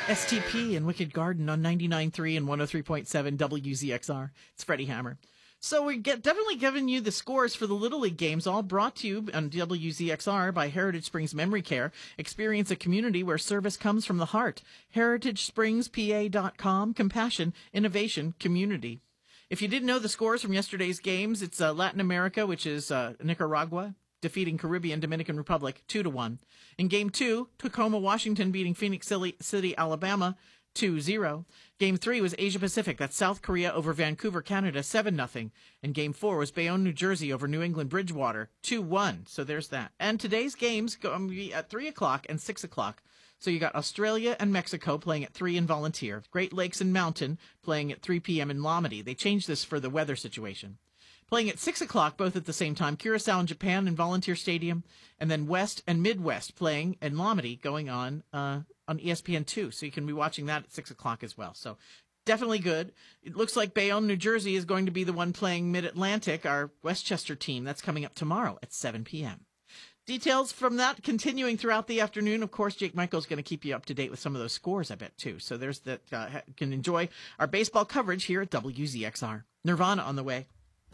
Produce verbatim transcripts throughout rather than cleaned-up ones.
S T P and Wicked Garden on ninety-nine point three and one oh three point seven W Z X R. It's Freddie Hammer. So we're get, definitely giving you the scores for the Little League games, all brought to you on W Z X R by Heritage Springs Memory Care. Experience a community where service comes from the heart. heritage springs p a dot com. Compassion, innovation, community. If you didn't know the scores from yesterday's games, it's uh, Latin America, which is uh, Nicaragua, defeating Caribbean Dominican Republic two to one. In Game two, Tacoma, Washington beating Phoenix City, Alabama two zero. Game three was Asia Pacific. That's South Korea over Vancouver, Canada, seven nothing. And Game four was Bayonne, New Jersey over New England Bridgewater, two one. So there's that. And today's games go um, at three o'clock and six o'clock. So you got Australia and Mexico playing at three in Volunteer. Great Lakes and Mountain playing at three p.m. in Lomity. They changed this for the weather situation. Playing at six o'clock, both at the same time, Curacao in Japan in Volunteer Stadium, and then West and Midwest playing in Lomity going on uh, on E S P N two. So you can be watching that at six o'clock as well. So definitely good. It looks like Bayonne, New Jersey is going to be the one playing Mid-Atlantic, our Westchester team. That's coming up tomorrow at seven p.m. Details from that continuing throughout the afternoon. Of course, Jake Michael's going to keep you up to date with some of those scores, I bet, too. So there's that. Uh, can enjoy our baseball coverage here at W Z X R. Nirvana on the way.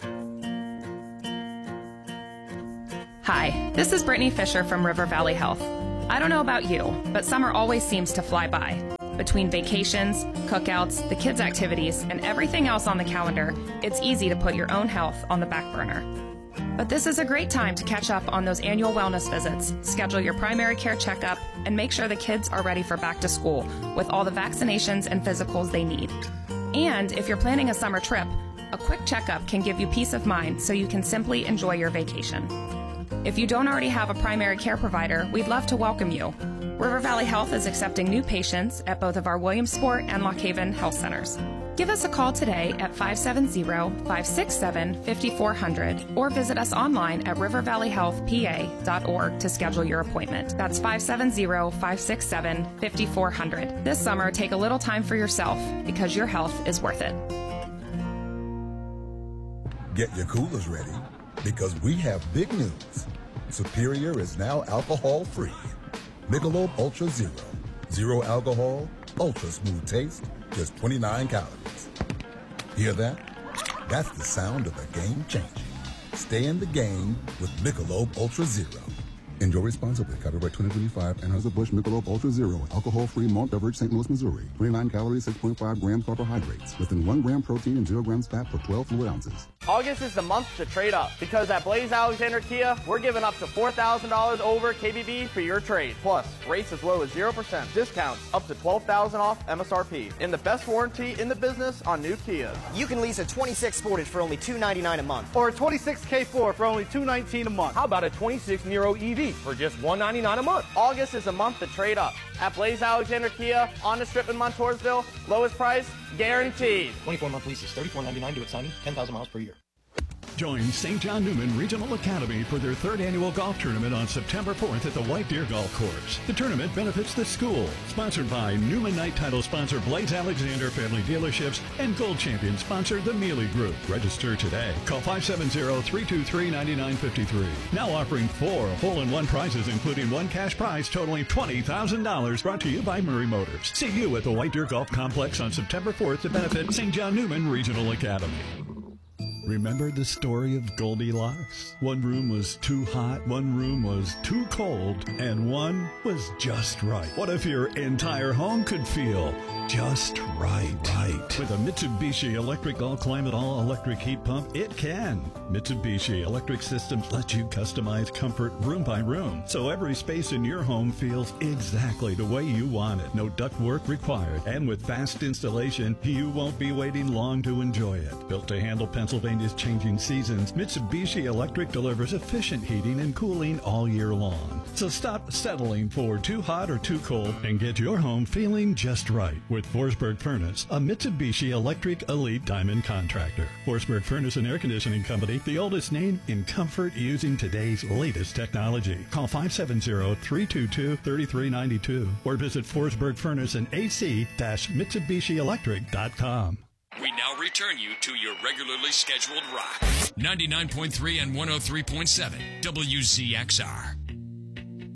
Hi, this is Brittany Fisher from River Valley Health. I don't know about you, but summer always seems to fly by. Between vacations, cookouts, the kids' activities, and everything else on the calendar, it's easy to put your own health on the back burner. But this is a great time to catch up on those annual wellness visits, schedule your primary care checkup, and make sure the kids are ready for back to school with all the vaccinations and physicals they need. And if you're planning a summer trip, a quick checkup can give you peace of mind so you can simply enjoy your vacation. If you don't already have a primary care provider, we'd love to welcome you. River Valley Health is accepting new patients at both of our Williamsport and Lock Haven health centers. Give us a call today at five seven zero, five six seven, five four zero zero or visit us online at river valley health p a dot org to schedule your appointment. That's five seven zero, five six seven, five four zero zero. This summer, take a little time for yourself because your health is worth it. Get your coolers ready because we have big news. Superior is now alcohol-free. Michelob Ultra Zero. Zero alcohol, ultra smooth taste, just twenty-nine calories. Hear that? That's the sound of a game changing. Stay in the game with Michelob Ultra Zero. Enjoy responsibly. Copyright twenty twenty-five. Anheuser-Busch Michelob Ultra Zero. Alcohol-free malt beverage, Saint Louis, Missouri. twenty-nine calories, six point five grams carbohydrates. Less than one gram protein and zero grams fat per twelve fluid ounces. August is the month to trade up because at Blaze Alexander Kia, we're giving up to four thousand dollars over K B B for your trade. Plus, rates as low as zero percent. Discounts up to twelve thousand dollars off M S R P. And the best warranty in the business on new Kias. You can lease a twenty-six Sportage for only two hundred ninety-nine dollars a month. Or a twenty-six K four for only two hundred nineteen dollars a month. How about a twenty-six Nero E V for just one hundred ninety-nine dollars a month? August is a month to trade up. At Blaze Alexander Kia, on the strip in Montoursville, lowest price guaranteed. twenty-four month leases, thirty-four ninety-nine due at signing, ten thousand miles per year. Join Saint John Newman Regional Academy for their third annual golf tournament on September fourth at the White Deer Golf Course. The tournament benefits the school. Sponsored by Newman Knight title sponsor Blaze Alexander Family Dealerships and Gold Champion sponsor the Mealy Group. Register today. Call five seven zero, three two three, nine nine five three. Now offering four hole-in-one prizes, including one cash prize totaling twenty thousand dollars, brought to you by Murray Motors. See you at the White Deer Golf Complex on September fourth to benefit Saint John Newman Regional Academy. Remember the story of Goldilocks? One room was too hot, one room was too cold, and one was just right. What if your entire home could feel just right? Right. With a Mitsubishi electric all-climate, all-electric heat pump, it can. Mitsubishi Electric Systems lets you customize comfort room by room, so every space in your home feels exactly the way you want it. No ductwork required, and with fast installation, you won't be waiting long to enjoy it. Built to handle Pennsylvania's changing seasons, Mitsubishi Electric delivers efficient heating and cooling all year long. So stop settling for too hot or too cold and get your home feeling just right with Forsberg Furnace, a Mitsubishi Electric Elite Diamond contractor. Forsberg Furnace and Air Conditioning Company, the oldest name in comfort using today's latest technology. Call five seven zero, three two two, three three nine two or visit Forsberg Furnace and A C Mitsubishi Electric dot com. We now return you to your regularly scheduled rock. ninety-nine point three and one oh three point seven W Z X R.